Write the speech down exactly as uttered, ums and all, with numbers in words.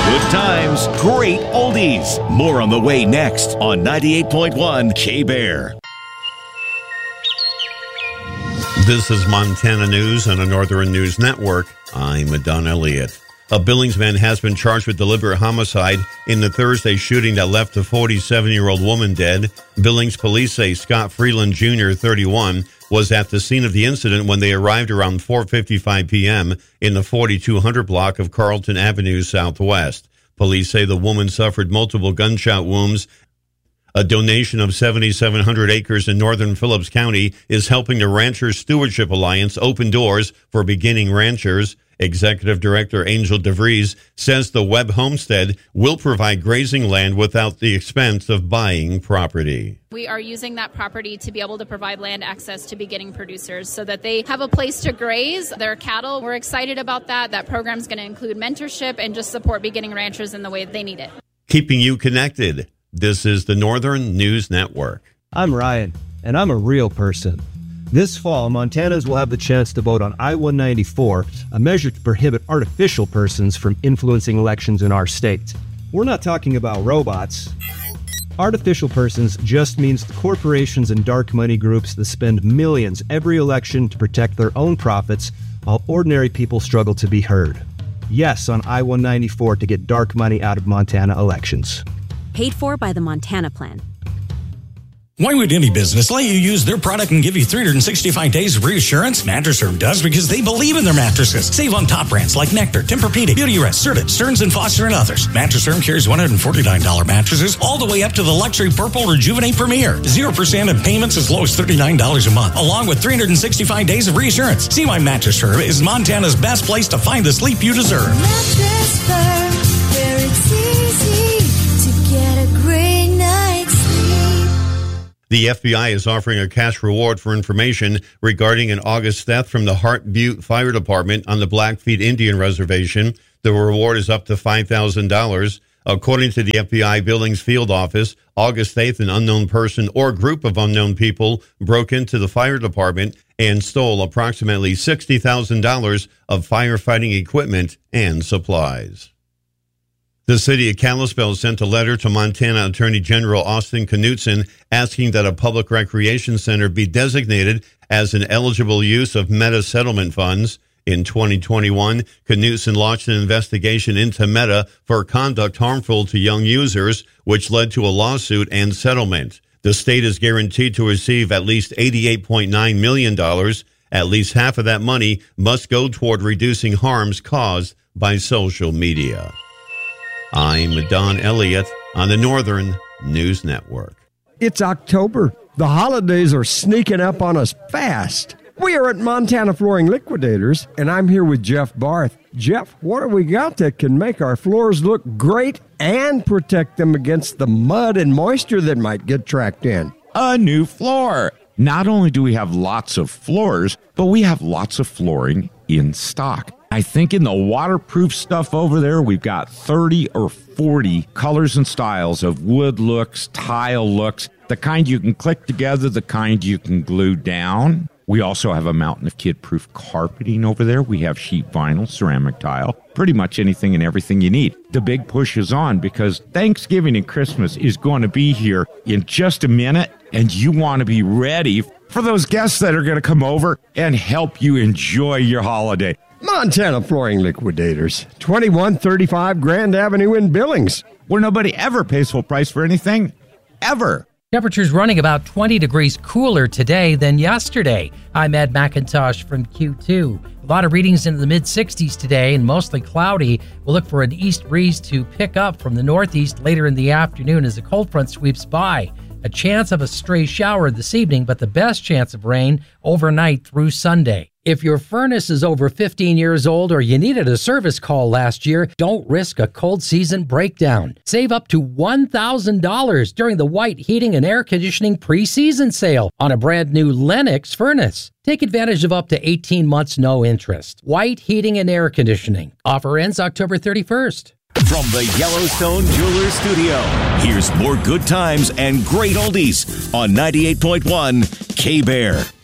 Good times, great oldies. More on the way next on ninety-eight point one K-Bear. This is Montana News on the Northern News Network. I'm Don Elliott. A Billings man has been charged with deliberate homicide in the Thursday shooting that left a forty-seven-year-old woman dead. Billings police say Scott Freeland Junior, thirty-one, was at the scene of the incident when they arrived around four fifty-five p.m. in the forty-two hundred block of Carlton Avenue Southwest. Police say the woman suffered multiple gunshot wounds. A donation of seven thousand seven hundred acres in northern Phillips County is helping the Ranchers Stewardship Alliance open doors for beginning ranchers. Executive Director Angel DeVries says the Webb Homestead will provide grazing land without the expense of buying property. We are using that property to be able to provide land access to beginning producers so that they have a place to graze their cattle. We're excited about that. That program is going to include mentorship and just support beginning ranchers in the way they need it. Keeping you connected. This is the Northern News Network. I'm Ryan, and I'm a real person. This fall, Montanans will have the chance to vote on I one ninety-four, a measure to prohibit artificial persons from influencing elections in our state. We're not talking about robots. Artificial persons just means the corporations and dark money groups that spend millions every election to protect their own profits while ordinary people struggle to be heard. Yes on I one ninety-four to get dark money out of Montana elections. Paid for by the Montana Plan. Why would any business let you use their product and give you three hundred sixty-five days of reassurance? Mattress Firm does because they believe in their mattresses. Save on top brands like Nectar, Tempur-Pedic, Beautyrest, Serta, Stearns and Foster, and others. Mattress Firm carries one hundred forty-nine dollars mattresses all the way up to the luxury Purple Rejuvenate Premier. zero percent in payments as low as thirty-nine dollars a month, along with three hundred sixty-five days of reassurance. See why Mattress Firm is Montana's best place to find the sleep you deserve. Mattress Firm, where it's easy to get a great night's sleep. The F B I is offering a cash reward for information regarding an August death from the Hart Butte Fire Department on the Blackfeet Indian Reservation. The reward is up to five thousand dollars. According to the F B I Billings Field Office, August eighth, an unknown person or group of unknown people broke into the fire department and stole approximately sixty thousand dollars of firefighting equipment and supplies. The city of Kalispell sent a letter to Montana Attorney General Austin Knudsen asking that a public recreation center be designated as an eligible use of Meta settlement funds. In twenty twenty-one, Knudsen launched an investigation into Meta for conduct harmful to young users, which led to a lawsuit and settlement. The state is guaranteed to receive at least eighty-eight point nine million dollars. At least half of that money must go toward reducing harms caused by social media. I'm Don Elliott on the Northern News Network. It's October. The holidays are sneaking up on us fast. We are at Montana Flooring Liquidators, and I'm here with Jeff Barth. Jeff, what have we got that can make our floors look great and protect them against the mud and moisture that might get tracked in? A new floor. Not only do we have lots of floors, but we have lots of flooring in stock. I think in the waterproof stuff over there, we've got thirty or forty colors and styles of wood looks, tile looks, the kind you can click together, the kind you can glue down. We also have a mountain of kid-proof carpeting over there. We have sheet vinyl, ceramic tile, pretty much anything and everything you need. The big push is on because Thanksgiving and Christmas is going to be here in just a minute, and you want to be ready for those guests that are going to come over and help you enjoy your holiday. Montana Flooring Liquidators, twenty-one thirty-five Grand Avenue in Billings, where nobody ever pays full price for anything, ever. Temperatures running about twenty degrees cooler today than yesterday. I'm Ed McIntosh from Q two. A lot of readings into the mid sixties today and mostly cloudy. We'll look for an east breeze to pick up from the northeast later in the afternoon as the cold front sweeps by. A chance of a stray shower this evening, but the best chance of rain overnight through Sunday. If your furnace is over fifteen years old or you needed a service call last year, don't risk a cold season breakdown. Save up to one thousand dollars during the White Heating and Air Conditioning preseason sale on a brand new Lennox furnace. Take advantage of up to eighteen months no interest. White Heating and Air Conditioning. Offer ends October thirty-first. From the Yellowstone Jewelers Studio, here's more good times and great oldies on ninety-eight point one K-Bear.